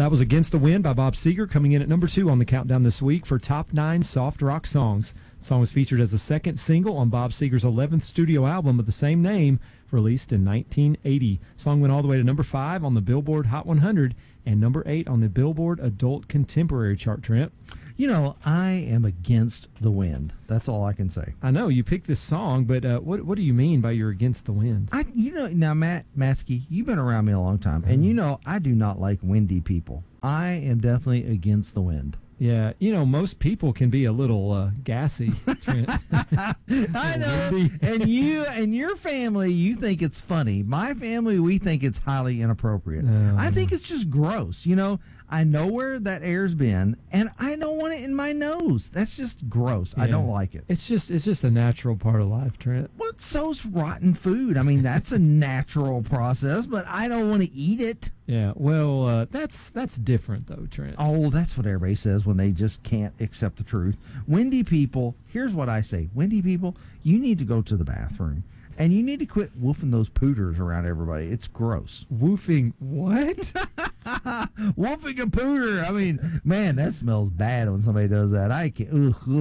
That was Against the Wind by Bob Seger, coming in at number 2 on the countdown this week for Top 9 Soft Rock Songs. The song was featured as the second single on Bob Seger's 11th studio album of the same name, released in 1980. The song went all the way to number 5 on the Billboard Hot 100 and number 8 on the Billboard Adult Contemporary chart, Trent. You know, I am against the wind. That's all I can say. I know you picked this song, but what do you mean by you're against the wind? Now, Matt Matsky, you've been around me a long time, and you know I do not like windy people. I am definitely against the wind. Yeah, most people can be a little gassy, Trent. I know. And you and your family, you think it's funny. My family, we think it's highly inappropriate. I think it's just gross. I know where that air's been, and I don't want it in my nose. That's just gross. Yeah. I don't like it. It's just a natural part of life, Trent. Well, so's rotten food. I mean, that's a natural process, but I don't want to eat it. Yeah, well, that's different, though, Trent. Oh, that's what everybody says when they just can't accept the truth. Windy people, here's what I say. Windy people, you need to go to the bathroom. And you need to quit woofing those pooters around everybody. It's gross. Woofing what? Woofing a pooter. I mean, man, that smells bad when somebody does that. I can't.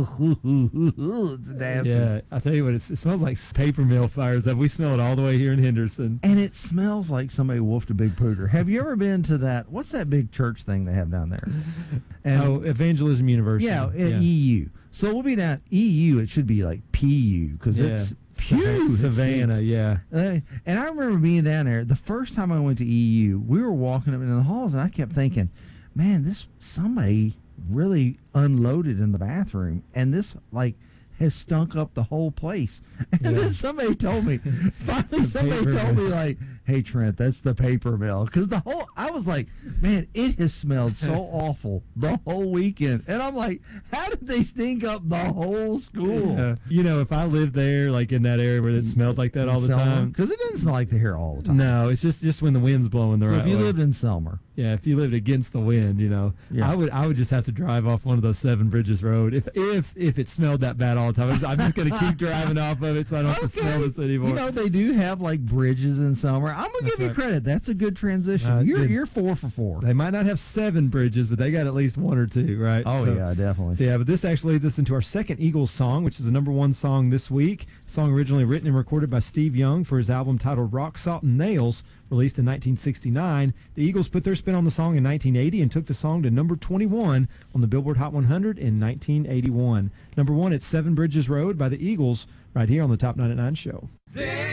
It's nasty. Yeah, I tell you what, it smells like paper mill fires up. We smell it all the way here in Henderson. And it smells like somebody woofed a big pooter. Have you ever been to that? What's that big church thing they have down there? Evangelism University. Yeah, at EU. So we'll be down at EU. It should be like PU because it's Savannah, yeah. And I remember being down there. The first time I went to EU, we were walking up in the halls, and I kept thinking, man, somebody really unloaded in the bathroom, and this, has stunk up the whole place. And then somebody told me, like, hey, Trent, that's the paper mill. Because I was like, man, it has smelled so awful the whole weekend. And I'm like, how did they stink up the whole school? If I lived there, like in that area where it smelled like that all the time. Because it doesn't smell like that here all the time. No, it's just when the wind's blowing the right way. So if you lived in Selmer. Yeah, if you lived against the wind, I would just have to drive off one of those Seven Bridges Road. If it smelled that bad all the time, I'm just going to keep driving off of it so I don't have to smell this anymore. They do have bridges in summer. I'm going to give you credit. That's a good transition. You're 4 for 4. They might not have 7 bridges, but they got at least 1 or 2, right? Oh, yeah, definitely. So, but this actually leads us into our second Eagles song, which is the number 1 song this week. A song originally written and recorded by Steve Young for his album titled Rock, Salt, and Nails, released in 1969. The Eagles put their spin on the song in 1980 and took the song to number 21 on the Billboard Hot 100 in 1981. Number 1 at Seven Bridges Road by the Eagles, right here on the Top 9 at 9 show.